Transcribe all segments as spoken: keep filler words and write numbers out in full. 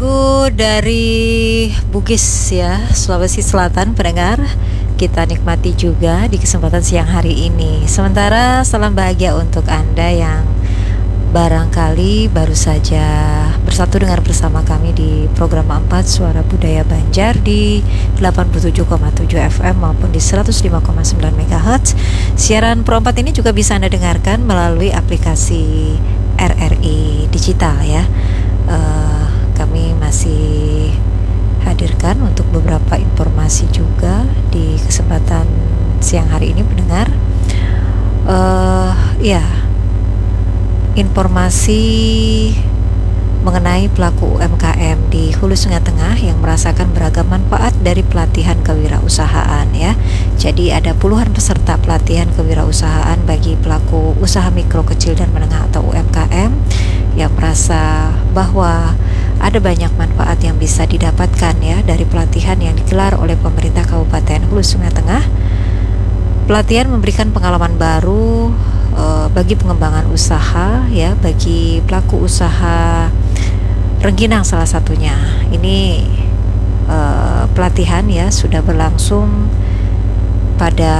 Lagu dari Bugis ya, Sulawesi Selatan pendengar, kita nikmati juga di kesempatan siang hari ini. Sementara salam bahagia untuk Anda yang barangkali baru saja bersatu dengar bersama kami di program empat Suara Budaya Banjar di delapan puluh tujuh koma tujuh F M maupun di seratus lima koma sembilan MHz. Siaran Pro empat ini juga bisa Anda dengarkan melalui aplikasi R R I Digital ya. Uh, kami masih hadirkan untuk beberapa informasi juga di kesempatan siang hari ini pendengar. Uh, ya, informasi mengenai pelaku U M K M di Hulu Sungai Tengah yang merasakan beragam manfaat dari pelatihan kewirausahaan ya. Jadi ada puluhan peserta pelatihan kewirausahaan bagi pelaku usaha mikro, kecil dan menengah atau U M K M yang merasa bahwa ada banyak manfaat yang bisa didapatkan ya dari pelatihan yang digelar oleh pemerintah Kabupaten Hulu Sungai Tengah. Pelatihan memberikan pengalaman baru uh, bagi pengembangan usaha ya, bagi pelaku usaha rengginang salah satunya. Ini uh, pelatihan ya sudah berlangsung pada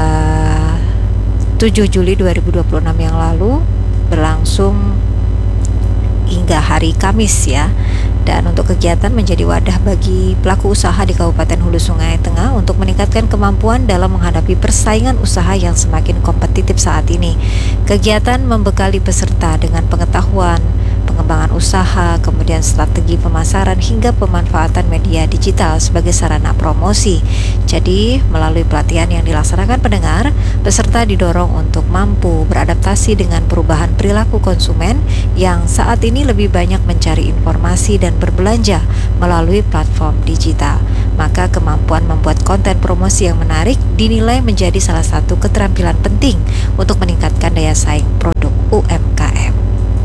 tujuh Juli dua ribu dua puluh enam yang lalu, berlangsung hingga hari Kamis ya. Dan untuk kegiatan menjadi wadah bagi pelaku usaha di Kabupaten Hulu Sungai Tengah untuk meningkatkan kemampuan dalam menghadapi persaingan usaha yang semakin kompetitif saat ini. Kegiatan membekali peserta dengan pengetahuan pengembangan usaha, kemudian strategi pemasaran hingga pemanfaatan media digital sebagai sarana promosi. Jadi, melalui pelatihan yang dilaksanakan pendengar, peserta didorong untuk mampu beradaptasi dengan perubahan perilaku konsumen yang saat ini lebih banyak mencari informasi dan berbelanja melalui platform digital. Maka kemampuan membuat konten promosi yang menarik dinilai menjadi salah satu keterampilan penting untuk meningkatkan daya saing produk